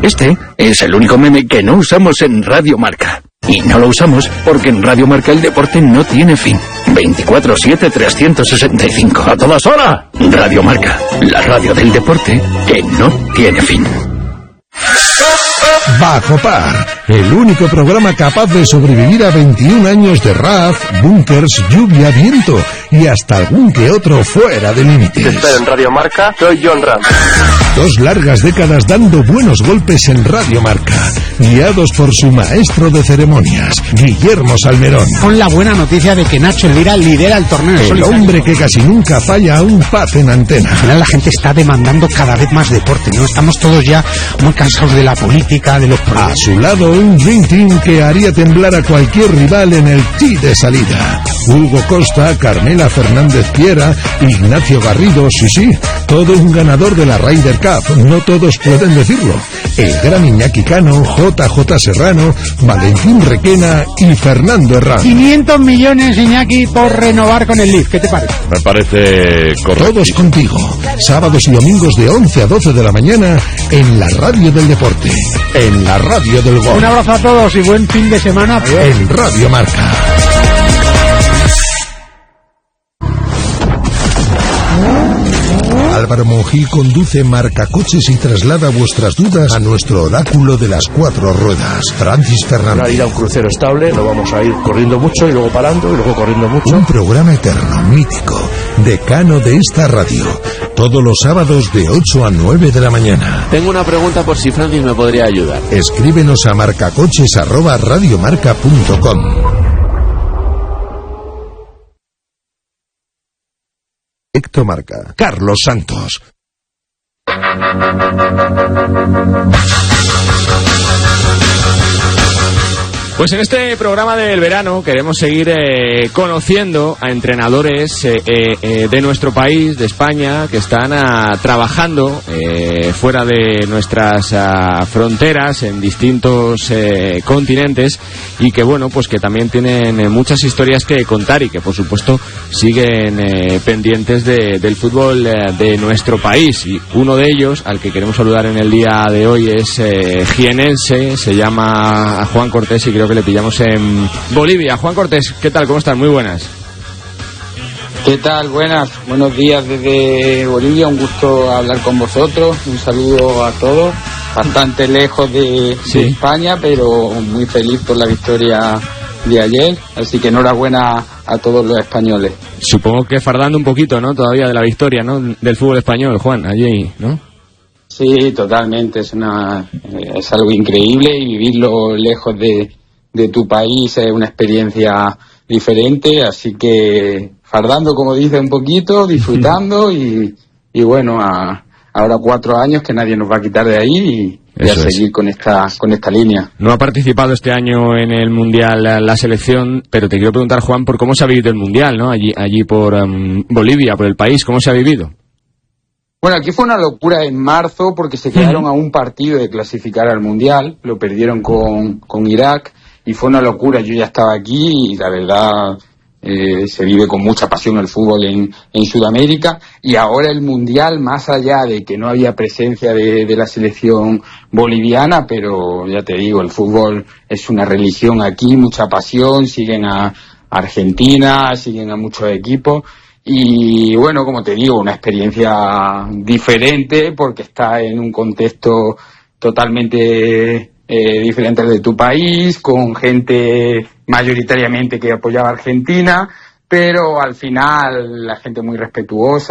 Este es el único meme que no usamos en Radio Marca. Y no lo usamos porque en Radio Marca el deporte no tiene fin. 24/7, 365, a todas horas. Radio Marca, la radio del deporte que no tiene fin. Bajo Par, el único programa capaz de sobrevivir a 21 años de RAF, búnkers, lluvia, viento y hasta algún que otro fuera de límites. Te espero en Radio Marca, soy John Ram. 2 largas décadas dando buenos golpes en Radio Marca, guiados por su maestro de ceremonias, Guillermo Salmerón. Con la buena noticia de que Nacho Elvira lidera el torneo de El hombre que casi nunca falla a un paz en antena. Al final la gente está demandando cada vez más deporte, ¿no? Estamos todos ya muy cansados de la política, de los problemas. A su lado, un Dream Team que haría temblar a cualquier rival en el tee de salida. Hugo Costa, Carmela Fernández Piera, Ignacio Garrido, sí, todo un ganador de la Ryder Cup, no todos pueden decirlo. El gran Iñaki Cano, JJ Serrano, Valentín Requena y Fernando Herrán. 500 millones, Iñaki, por renovar con el Leaf, ¿qué te parece? Me parece correcto. Todos contigo, sábados y domingos de 11 a 12 de la mañana en la radio del deporte, en la radio del gol. Un abrazo a todos y buen fin de semana. Adiós. En Radio Marca. Álvaro Monjil conduce Marcacoches y traslada vuestras dudas a nuestro oráculo de las 4 ruedas, Francis Fernández. Para ir a un crucero estable, no vamos a ir corriendo mucho y luego parando y luego corriendo mucho. Un programa eterno, mítico, decano de esta radio, todos los sábados de 8 a 9 de la mañana. Tengo una pregunta por si Francis me podría ayudar. Escríbenos a marcacoches@radiomarca.com. Héctor Marca, Carlos Santos. Pues en este programa del verano queremos seguir conociendo a entrenadores de nuestro país, de España, que están trabajando fuera de nuestras fronteras, en distintos continentes, y que bueno, pues que también tienen muchas historias que contar y que por supuesto siguen pendientes del fútbol de nuestro país. Y uno de ellos, al que queremos saludar en el día de hoy, es jienense, se llama Juan Cortés y creo que le pillamos en Bolivia. Juan Cortés, ¿qué tal? ¿Cómo estás? Muy buenas. ¿Qué tal? Buenos días desde Bolivia, un gusto hablar con vosotros, un saludo a todos, bastante lejos de España, pero muy feliz por la victoria de ayer, así que enhorabuena a todos los españoles. Supongo que fardando un poquito, ¿no? Todavía de la victoria, ¿no? Del fútbol español, Juan, allí, ¿no? Sí, totalmente, es algo increíble y vivirlo lejos de tu país es una experiencia diferente, así que fardando, como dice, un poquito, disfrutando y bueno, ahora 4 años que nadie nos va a quitar de ahí y a seguir con esta línea. No ha participado este año en el Mundial la selección, pero te quiero preguntar, Juan, por cómo se ha vivido el Mundial, ¿no? Allí por Bolivia, por el país, ¿cómo se ha vivido? Bueno, aquí fue una locura en marzo porque se quedaron a un partido de clasificar al Mundial, lo perdieron con Irak y fue una locura. Yo ya estaba aquí y la verdad se vive con mucha pasión el fútbol en Sudamérica, y ahora el Mundial, más allá de que no había presencia de la selección boliviana, pero ya te digo, el fútbol es una religión aquí, mucha pasión, siguen a Argentina, siguen a muchos equipos. Y bueno, como te digo, una experiencia diferente porque está en un contexto totalmente diferente al de tu país, con gente mayoritariamente que apoyaba a Argentina, pero al final la gente muy respetuosa.